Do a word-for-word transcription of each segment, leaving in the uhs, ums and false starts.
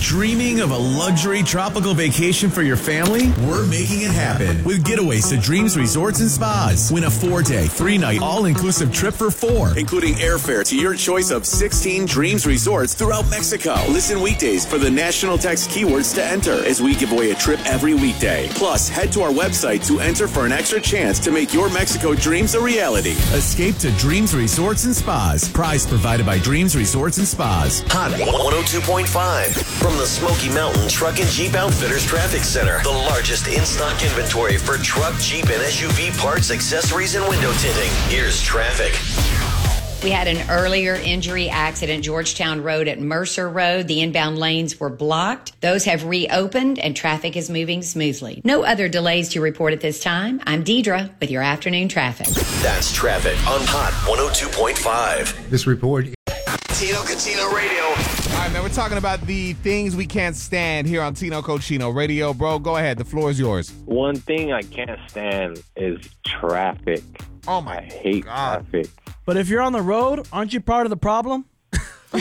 Dreaming of a luxury tropical vacation for your family? We're making it happen with Getaways to Dreams Resorts and Spas. Win a four-day, three-night, all-inclusive trip for four, including airfare to your choice of sixteen Dreams Resorts throughout Mexico. Listen weekdays for the national text keywords to enter as we give away a trip every weekday. Plus, head to our website to enter for an extra chance to make your Mexico dreams a reality. Escape to Dreams Resorts and Spas. Prize provided by Dreams Resorts and Spas. Hot one oh two point five from the Smoky Mountain Truck and Jeep Outfitters Traffic Center. The largest in-stock inventory for truck, Jeep, and S U V parts, accessories, and window tinting. Here's traffic. We had an earlier injury accident, Georgetown Road at Mercer Road. The inbound lanes were blocked. Those have reopened and traffic is moving smoothly. No other delays to report at this time. I'm Deidre with your afternoon traffic. That's traffic on Hot one oh two point five. This report. Tino Cochino Radio. All right, man, we're talking about the things we can't stand here on Tino Cochino Radio. Bro, go ahead. The floor is yours. One thing I can't stand is traffic. Oh, my I hate God. traffic. But if you're on the road, aren't you part of the problem? It's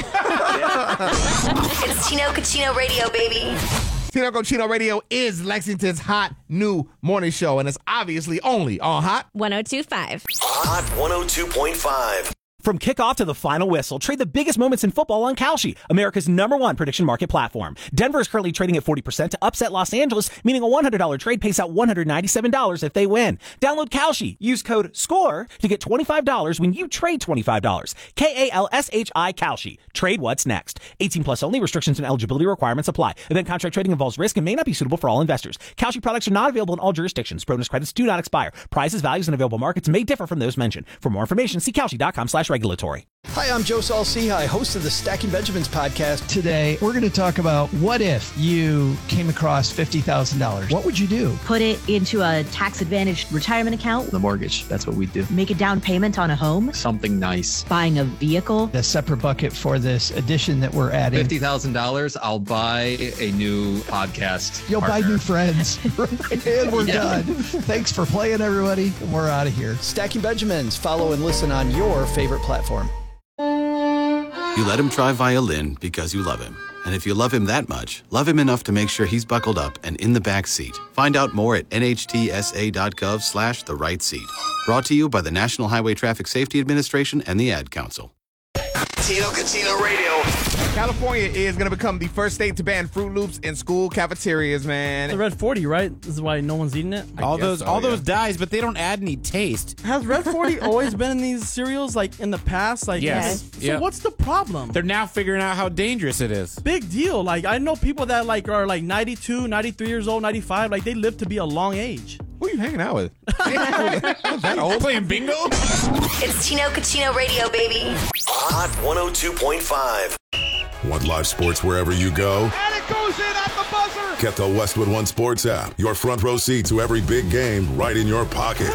Tino Cochino Radio, baby. Tino Cochino Radio is Lexington's hot new morning show, and it's obviously only on Hot one oh two point five. Hot one oh two point five. From kickoff to the final whistle, trade the biggest moments in football on Kalshi, America's number one prediction market platform. Denver is currently trading at forty percent to upset Los Angeles, meaning a one hundred dollars trade pays out one hundred ninety-seven dollars if they win. Download Kalshi. Use code SCORE to get twenty-five dollars when you trade twenty-five dollars. K A L S H I Kalshi. Trade what's next. eighteen plus only. Restrictions and eligibility requirements apply. Event contract trading involves risk and may not be suitable for all investors. Kalshi products are not available in all jurisdictions. Bonus credits do not expire. Prices, values, and available markets may differ from those mentioned. For more information, see Kalshi.com slash regulatory. Hi, I'm Joe Saul-Sehy, host of the Stacking Benjamins podcast. Today, we're going to talk about what if you came across fifty thousand dollars. What would you do? Put it into a tax-advantaged retirement account. The mortgage, that's what we do. Make a down payment on a home. Something nice. Buying a vehicle. A separate bucket for this edition that we're adding. fifty thousand dollars, I'll buy a new podcast You'll partner. buy new friends. And we're Yeah. done. Thanks for playing, everybody. We're out of here. Stacking Benjamins. Follow and listen on your favorite platform. You let him try violin because you love him. And if you love him that much, love him enough to make sure he's buckled up and in the back seat. Find out more at nhtsa.gov slash the right seat. Brought to you by the National Highway Traffic Safety Administration and the Ad Council. Tino Cochino Radio. California is going to become the first state to ban Fruit Loops in school cafeterias, man. The Red forty, right? This is why no one's eating it. All those, so, all yeah. those dyes, but they don't add any taste. Has Red forty always been in these cereals, like in the past? Like, Yes. So Yep. what's the problem? They're now figuring out how dangerous it is. Big deal. Like, I know people that like are like ninety-two, ninety-three years old, ninety-five. Like, they live to be a long age. Who are you hanging out with? That old? Playing bingo? It's Tino Cochino Radio, baby. Hot one oh two point five. Want live sports wherever you go? And it goes in at the buzzer. Get the Westwood One Sports app. Your front row seat to every big game right in your pocket.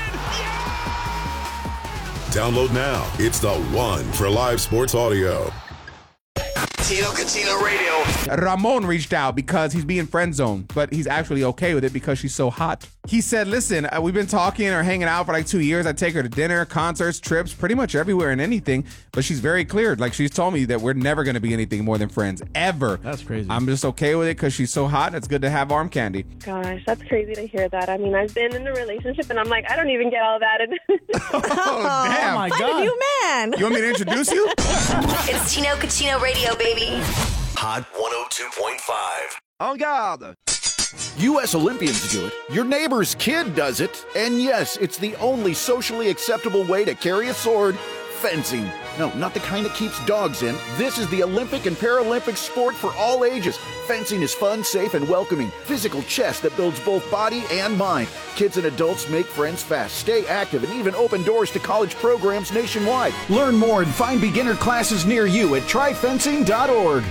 Download now. It's the one for live sports audio. Tino Cochino Radio. Ramon reached out because he's being friend zoned, but he's actually okay with it because she's so hot. He said, listen, uh, we've been talking or hanging out for like two years. I take her to dinner, concerts, trips, pretty much everywhere and anything, but she's very clear. Like, she's told me that we're never going to be anything more than friends, ever. That's crazy. I'm just okay with it because she's so hot and it's good to have arm candy. Gosh, that's crazy to hear that. I mean, I've been in a relationship and I'm like, I don't even get all that. Oh, damn. Oh, my Fun God. of you, man. You want me to introduce you? It's Tino Cochino Radio, baby. Hot one oh two point five. En garde. U S Olympians do it. Your neighbor's kid does it. And yes, it's the only socially acceptable way to carry a sword. Fencing. No, not the kind that keeps dogs in. This is the Olympic and Paralympic sport for all ages. Fencing is fun, safe, and welcoming. Physical chess that builds both body and mind. Kids and adults make friends fast, stay active, and even open doors to college programs nationwide. Learn more and find beginner classes near you at try fencing dot org.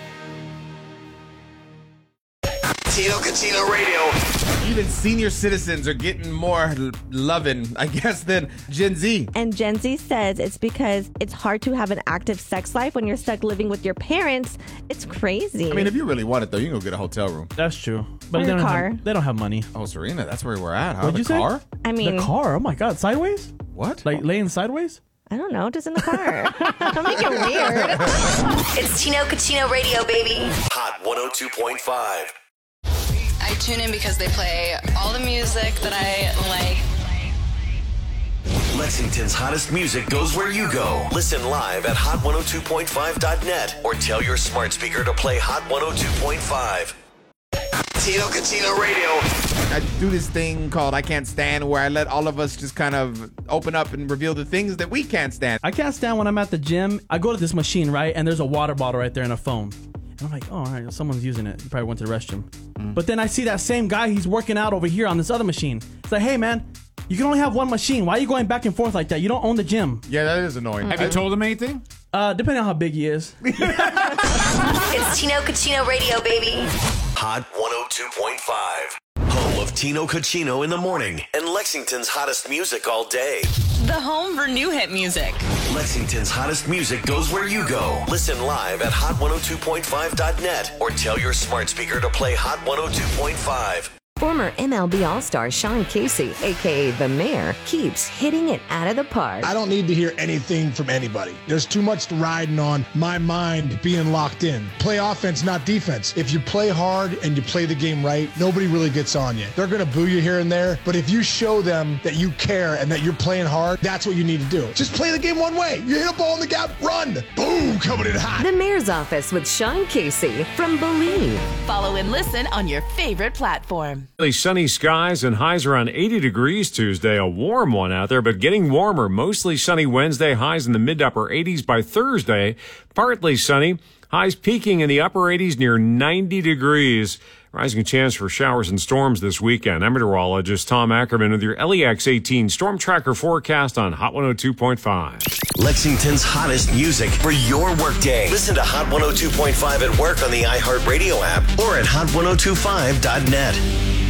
Tino Cochino Radio. Even senior citizens are getting more l- loving, I guess, than Gen Z. And Gen Z says it's because it's hard to have an active sex life when you're stuck living with your parents. It's crazy. I mean, if you really want it, though, you can go get a hotel room. That's true. But Or they a don't car. Have, they don't have money. Oh, Serena, that's where we're at, huh? What'd the you say? car? I mean, The car? Oh, my God. Sideways? What? Like laying sideways? I don't know, just in the car. Don't make it weird. It's Tino Cucino Radio, baby. Hot one oh two point five. I tune in because they play all the music that I like. Lexington's hottest music goes where you go. Listen live at hot one oh two point five dot net or tell your smart speaker to play Hot one oh two point five. Tino Cucino Radio. I do this thing called I Can't Stand, where I let all of us just kind of open up and reveal the things that we can't stand. I can't stand when I'm at the gym. I go to this machine, right, and there's a water bottle right there and a phone. And I'm like, oh, all right, someone's using it. He probably went to the restroom. Mm. But then I see that same guy, he's working out over here on this other machine. It's like, hey, man, you can only have one machine. Why are you going back and forth like that? You don't own the gym. Yeah, that is annoying. Have you told him anything? Uh, depending on how big he is. It's Tino Cucino Radio, baby. Hot one oh two point five. Home of Tino Cucino in the morning and Lexington's hottest music all day. The home for new hit music. Lexington's hottest music goes where you go. Listen live at hot one oh two point five dot net or tell your smart speaker to play Hot one oh two point five. Former M L B All-Star Sean Casey, a k a. The Mayor, keeps hitting it out of the park. I don't need to hear anything from anybody. There's too much riding on my mind being locked in. Play offense, not defense. If you play hard and you play the game right, nobody really gets on you. They're going to boo you here and there, but if you show them that you care and that you're playing hard, that's what you need to do. Just play the game one way. You hit a ball in the gap, run. Boom, coming in hot. The Mayor's Office with Sean Casey from Believe. Follow and listen on your favorite platform. Sunny skies and highs around eighty degrees Tuesday. A warm one out there, but getting warmer. Mostly sunny Wednesday, highs in the mid to upper eighties by Thursday. Partly sunny, highs peaking in the upper eighties near ninety degrees. Rising chance for showers and storms this weekend. I'm meteorologist Tom Ackerman with your L E X eighteen Storm Tracker forecast on Hot one oh two point five. Lexington's hottest music for your workday. Listen to Hot one oh two point five at work on the iHeartRadio app or at hot one oh two five dot net.